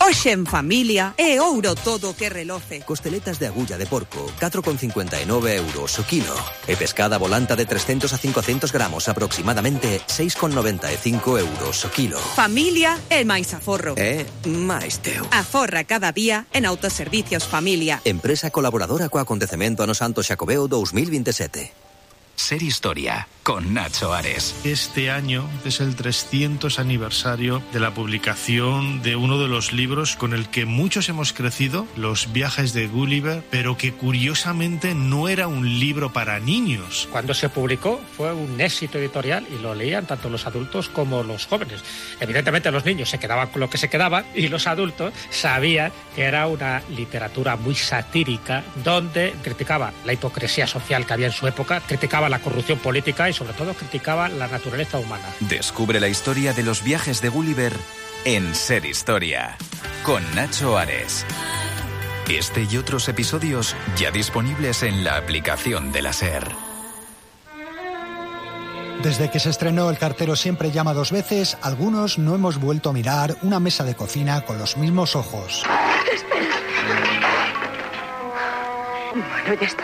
Hoxe en familia é ouro todo que reloce. Costeletas de agulla de porco, 4,59 euros o kilo. E pescada volanta de 300 a 500 gramos, aproximadamente 6,95 euros o kilo. Familia e máis aforro. máis teu. Aforra cada día en Autoservicios Familia. Empresa colaboradora co acontecemento Ano Santo Xacobeo 2027. Ser Historia, con Nacho Ares. Este año es el 300 aniversario de la publicación de uno de los libros con el que muchos hemos crecido, Los viajes de Gulliver, pero que curiosamente no era un libro para niños. Cuando se publicó fue un éxito editorial y lo leían tanto los adultos como los jóvenes. Evidentemente los niños se quedaban con lo que se quedaban y los adultos sabían que era una literatura muy satírica donde criticaba la hipocresía social que había en su época, criticaba la corrupción política y sobre todo criticaba la naturaleza humana. Descubre la historia de los viajes de Gulliver en Ser Historia, con Nacho Ares. Este y otros episodios ya disponibles en la aplicación de la SER. Desde que se estrenó El cartero siempre llama dos veces, algunos no hemos vuelto a mirar una mesa de cocina con los mismos ojos. Espera. Bueno, ya está.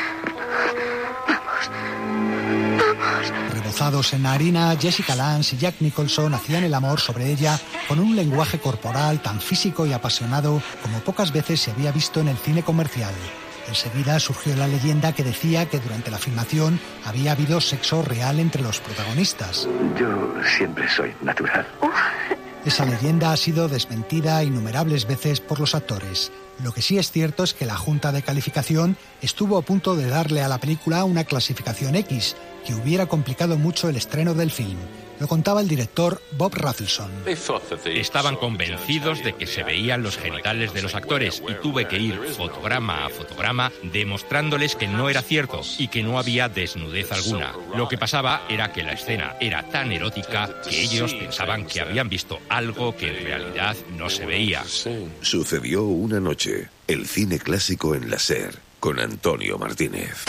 Rebozados en harina, Jessica Lange y Jack Nicholson hacían el amor sobre ella con un lenguaje corporal tan físico y apasionado como pocas veces se había visto en el cine comercial. Enseguida surgió la leyenda que decía que durante la filmación había habido sexo real entre los protagonistas. Yo siempre soy natural. Esa leyenda ha sido desmentida innumerables veces por los actores. Lo que sí es cierto es que la Junta de Calificación estuvo a punto de darle a la película una clasificación X, que hubiera complicado mucho el estreno del film. Lo contaba el director Bob Rafelson. Estaban convencidos de que se veían los genitales de los actores y tuve que ir fotograma a fotograma demostrándoles que no era cierto y que no había desnudez alguna. Lo que pasaba era que la escena era tan erótica que ellos pensaban que habían visto algo que en realidad no se veía. Sucedió una noche, el cine clásico en la SER, con Antonio Martínez.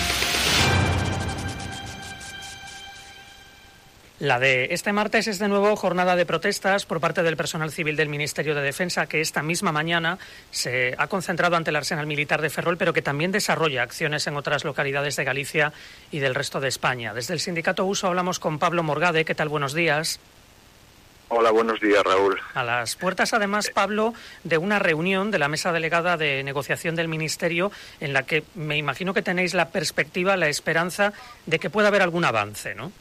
La de este martes es de nuevo jornada de protestas por parte del personal civil del Ministerio de Defensa, que esta misma mañana se ha concentrado ante el Arsenal Militar de Ferrol, pero que también desarrolla acciones en otras localidades de Galicia y del resto de España. Desde el sindicato USO hablamos con Pablo Morgade. ¿Qué tal? Buenos días. Hola, buenos días, Raúl. A las puertas, además, Pablo, de una reunión de la mesa delegada de negociación del Ministerio en la que me imagino que tenéis la perspectiva, la esperanza de que pueda haber algún avance, ¿no?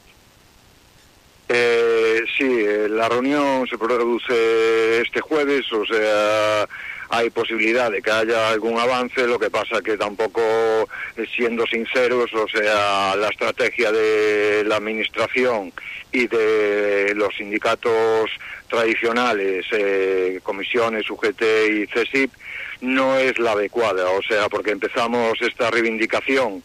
Sí, la reunión se produce este jueves, o sea, hay posibilidad de que haya algún avance, lo que pasa que tampoco, siendo sinceros, o sea, la estrategia de la administración y de los sindicatos tradicionales, comisiones, UGT y CESIP, no es la adecuada, o sea, porque empezamos esta reivindicación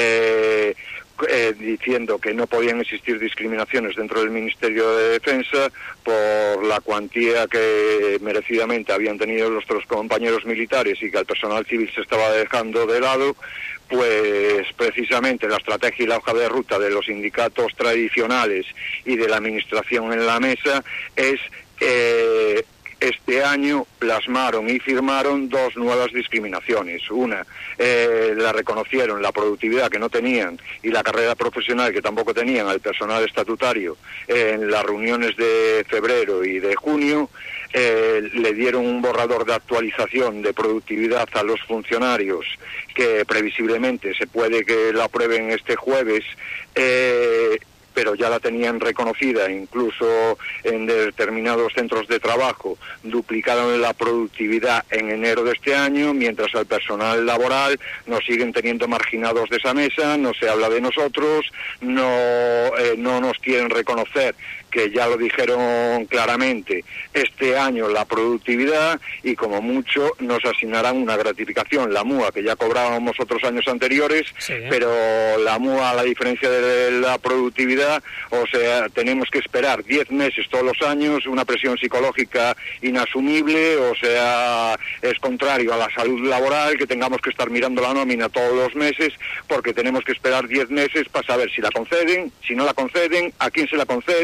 diciendo que no podían existir discriminaciones dentro del Ministerio de Defensa por la cuantía que merecidamente habían tenido nuestros compañeros militares y que al personal civil se estaba dejando de lado. Pues precisamente la estrategia y la hoja de ruta de los sindicatos tradicionales y de la administración en la mesa es este año plasmaron y firmaron dos nuevas discriminaciones. Una, la reconocieron la productividad que no tenían y la carrera profesional que tampoco tenían al personal estatutario en las reuniones de febrero y de junio. Le dieron un borrador de actualización de productividad a los funcionarios que previsiblemente se puede que la aprueben este jueves, pero ya la tenían reconocida, incluso en determinados centros de trabajo duplicaron la productividad en enero de este año, mientras al personal laboral nos siguen teniendo marginados de esa mesa, no se habla de nosotros, no nos quieren reconocer, que ya lo dijeron claramente, este año la productividad, y como mucho nos asignarán una gratificación, la MUA, que ya cobrábamos otros años anteriores, sí, pero la MUA, a la diferencia de la productividad, o sea, tenemos que esperar 10 meses todos los años, una presión psicológica inasumible, o sea, es contrario a la salud laboral que tengamos que estar mirando la nómina todos los meses, porque tenemos que esperar 10 meses para saber si la conceden, si no la conceden, a quién se la conceden,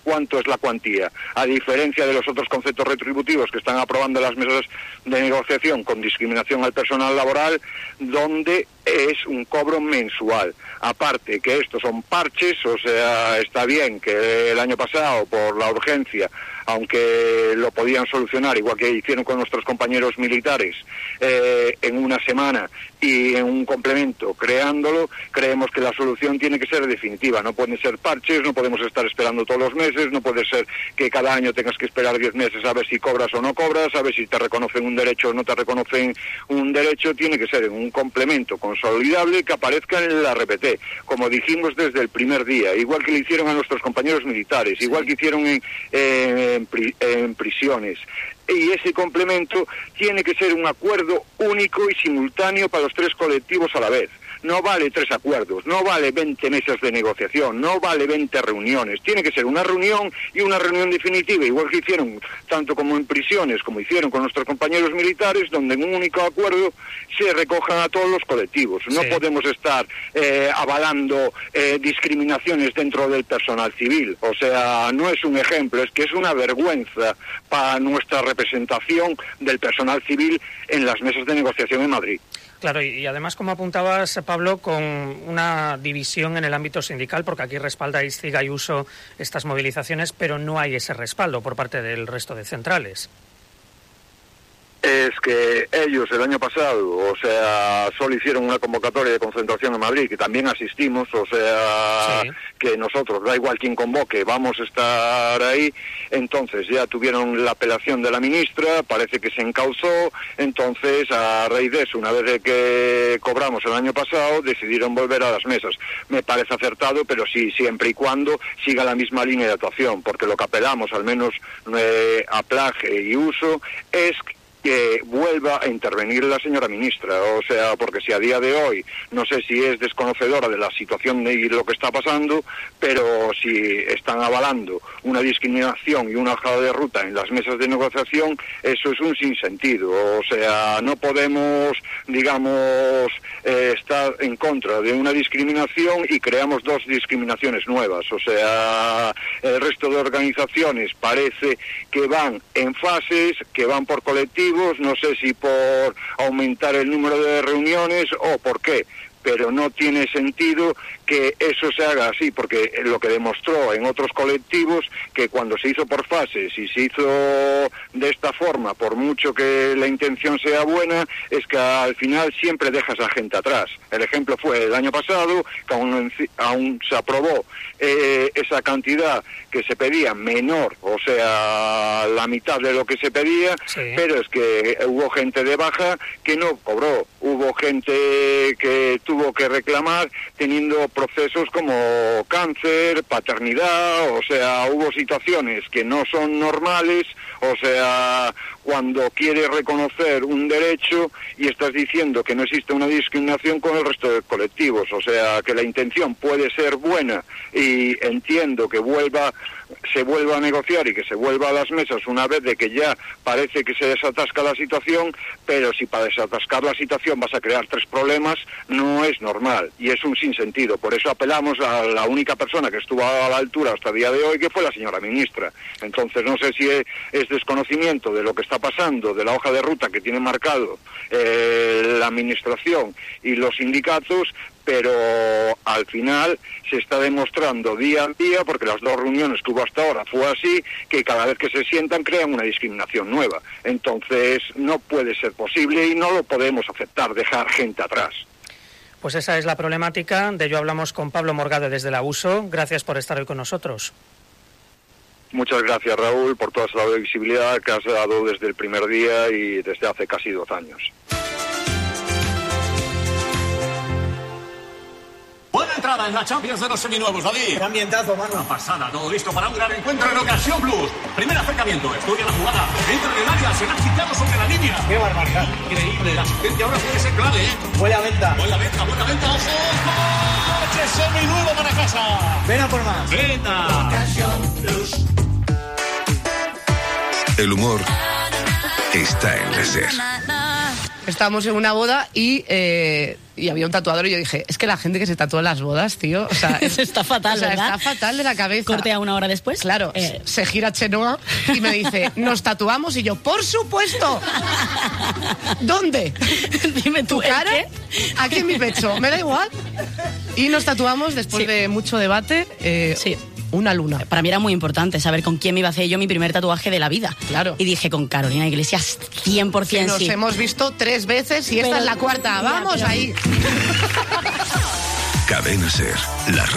cuánto es la cuantía, a diferencia de los otros conceptos retributivos que están aprobando las mesas de negociación con discriminación al personal laboral, donde es un cobro mensual. Aparte que estos son parches, o sea, está bien que el año pasado, por la urgencia, aunque lo podían solucionar, igual que hicieron con nuestros compañeros militares, en una semana y en un complemento creándolo, creemos que la solución tiene que ser definitiva. No pueden ser parches, no podemos estar esperando todos los meses, no puede ser que cada año tengas que esperar 10 meses a ver si cobras o no cobras, a ver si te reconocen un derecho o no te reconocen un derecho. Tiene que ser en un complemento consolidable que aparezca en la RPT, como dijimos desde el primer día, igual que le hicieron a nuestros compañeros militares, igual que hicieron en prisiones. Y ese complemento tiene que ser un acuerdo único y simultáneo para los 3 colectivos a la vez. No vale 3 acuerdos, no vale 20 mesas de negociación, no vale 20 reuniones. Tiene que ser una reunión y una reunión definitiva, igual que hicieron tanto como en prisiones, como hicieron con nuestros compañeros militares, donde en un único acuerdo se recojan a todos los colectivos. No podemos estar avalando discriminaciones dentro del personal civil. O sea, no es un ejemplo, es que es una vergüenza para nuestra representación del personal civil en las mesas de negociación en Madrid. Claro, y además, como apuntabas, Pablo, con una división en el ámbito sindical, porque aquí respalda ISCIG y Ayuso estas movilizaciones, pero no hay ese respaldo por parte del resto de centrales. Es que ellos el año pasado, o sea, solo hicieron una convocatoria de concentración en Madrid, que también asistimos, o sea, que nosotros, da igual quién convoque, vamos a estar ahí. Entonces ya tuvieron la apelación de la ministra, parece que se encauzó, entonces a raíz de eso, una vez de que cobramos el año pasado, decidieron volver a las mesas. Me parece acertado, pero sí, siempre y cuando siga la misma línea de actuación, porque lo que apelamos, al menos a Plage y Uso, es que vuelva a intervenir la señora ministra, o sea, porque si a día de hoy, no sé si es desconocedora de la situación y lo que está pasando, pero si están avalando una discriminación y una hoja de ruta en las mesas de negociación, eso es un sinsentido. O sea, no podemos, digamos, estar en contra de una discriminación y creamos 2 discriminaciones nuevas. O sea, el resto de organizaciones parece que van en fases, que van por colectivos, no sé si por aumentar el número de reuniones o por qué, pero no tiene sentido que eso se haga así, porque lo que demostró en otros colectivos, que cuando se hizo por fases y se hizo de esta forma, por mucho que la intención sea buena, es que al final siempre dejas a gente atrás. El ejemplo fue el año pasado, que aún se aprobó esa cantidad que se pedía menor, o sea, la mitad de lo que se pedía, pero es que hubo gente de baja que no cobró, hubo gente que tuvo que reclamar teniendo procesos como cáncer, paternidad, o sea, hubo situaciones que no son normales, o sea, cuando quieres reconocer un derecho y estás diciendo que no existe una discriminación con el resto de colectivos, o sea, que la intención puede ser buena y entiendo que se vuelva a negociar y que se vuelva a las mesas una vez de que ya parece que se desatasca la situación, pero si para desatascar la situación vas a crear 3 problemas, no es normal y es un sinsentido. Por eso apelamos a la única persona que estuvo a la altura hasta el día de hoy, que fue la señora ministra. Entonces no sé si es desconocimiento de lo que está pasando, de la hoja de ruta que tiene marcado la administración y los sindicatos, pero al final se está demostrando día a día, porque las 2 reuniones que hubo hasta ahora fue así, que cada vez que se sientan crean una discriminación nueva. Entonces no puede ser posible y no lo podemos aceptar, dejar gente atrás. Pues esa es la problemática. De ello hablamos con Pablo Morgade desde la USO. Gracias por estar hoy con nosotros. Muchas gracias, Raúl, por toda la visibilidad que has dado desde el primer día y desde hace casi 2 años. Buena entrada en la Champions de los seminuevos, David. Qué ambientazo, mano. Una pasada, todo listo para un gran encuentro en Ocasión Plus. Primer acercamiento, estudia la jugada, entra en el área, se la ha quitado sobre la línea. Qué barbaridad. Increíble, la asistencia ahora puede ser clave, ¿eh? Buena venta. Buena venta, ojo. ¡Coche seminuevo para casa! Ven a por más. Venta. Ocasión Plus. El humor está en la SER. estábamos en una boda y había un tatuador y yo dije, es que la gente que se tatúa en las bodas, tío, o sea, está fatal, ¿verdad? Está fatal de la cabeza. Corte a una hora después. Claro, se gira Chenoa y me dice, ¿nos tatuamos? Y yo, ¡por supuesto! ¿Dónde? Dime ¿Tu cara? ¿qué? Aquí en mi pecho, me da igual. Y nos tatuamos después de mucho debate. Sí. Una luna. Para mí era muy importante saber con quién me iba a hacer yo mi primer tatuaje de la vida. Claro. Y dije, con Carolina Iglesias, 100% que nos sí. hemos visto 3 veces y esta es la cuarta. ¡Vamos ahí! Cadena SER, la